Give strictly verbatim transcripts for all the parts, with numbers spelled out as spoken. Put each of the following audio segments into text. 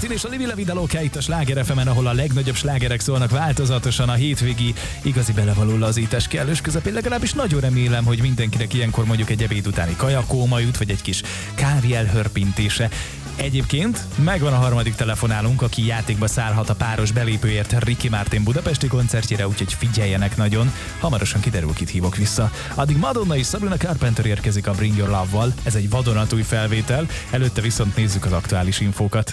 Martin és a Livilla Vida Loca itt a Sláger ef emen, ahol a legnagyobb slágerek szólnak változatosan a hétvégi igazi belevaló lazítás kellős közepén. Legalábbis nagyon remélem, hogy mindenkinek ilyenkor mondjuk egy ebéd utáni kajakóma jut, vagy egy kis kávé elhörpintése. Egyébként megvan a harmadik telefonálunk, aki játékba szállhat a páros belépőért Ricky Martin budapesti koncertjére, úgyhogy figyeljenek nagyon. Hamarosan kiderül, kit hívok vissza. Addig Madonna és Sabrina Carpenter érkezik a Bring Your Love-val. Ez egy vadonatúj felvétel, előtte viszont nézzük az aktuális infókat.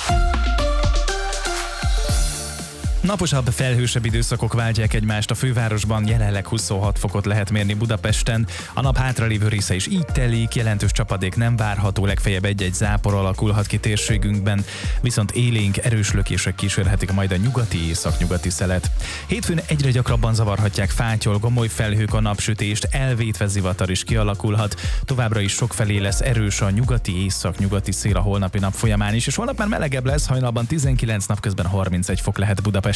Naposabb, felhősebb időszakok váltják egymást a fővárosban, jelenleg huszonhat fokot lehet mérni Budapesten. A nap hátralévő része is így telik, jelentős csapadék nem várható, legfeljebb egy-egy zápor alakulhat ki térségünkben, viszont élénk, erős lökések kísérhetik majd a nyugati északnyugati szelet. Hétfőn egyre gyakrabban zavarhatják fátyol, gomoly felhők a napsütést, elvétve zivatar is kialakulhat. Továbbra is sokfelé lesz erős a nyugati északnyugati szél a holnapi nap folyamán is, és holnap már melegebb lesz, hajnalban tizenkilenc, napközben harmincegy fok lehet Budapesten.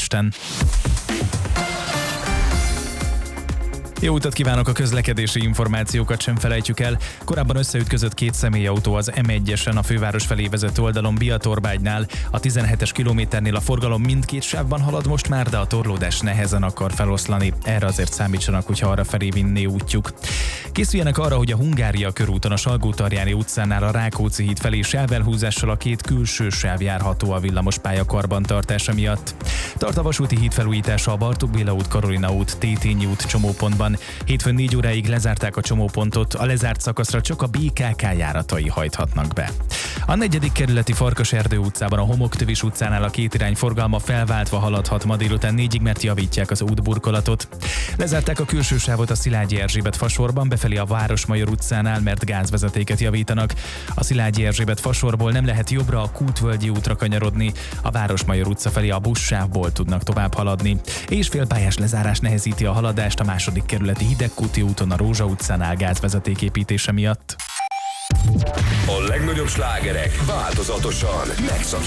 Jó utat kívánok, a közlekedési információkat sem felejtjük el. Korábban összeütközött két személyautó az em egyesen a főváros felé vezető oldalon Biatorbágynál. A tizenhetes kilométernél a forgalom mindkét sávban halad most már, de a torlódás nehezen akar feloszlani. Erre azért számítsanak, hogyha arra felé vinné útjuk. Készüljenek arra, hogy a Hungária körúton a Salgó-Tarjáni utcánál a Rákóczi híd felé sávelhúzással a két külső sáv járható a villamospálya karbantartása miatt. Tart a vasúti híd felújítása a Bartók Béla út, Karolina út, Tétényi út csomópontban. Hétfőn négy óráig lezárták a csomópontot, a lezárt szakaszra csak a bé ká ká járatai hajthatnak be. A negyedik kerületi Farkaserdő utcában a Homoktövis utcánál a két irány forgalma felváltva haladhat ma délután négyig, mert javítják az útburkolatot. Lezárták a külső sávot a Szilágyi Erzsébet fasorban, befelé a Városmajor utcánál, mert gázvezetéket javítanak. A Szilágyi Erzsébet fasorból nem lehet jobbra a Kútvölgyi útra kanyarodni, a Városmajor utca felé a buszsávból tudnak tovább haladni. És félpályás lezárás nehezíti a haladást a második kerületi Hidegkúti úton a Rózsa utcánál gázvezeték építése miatt. A legnagyobb slágerek változatosan megszakítják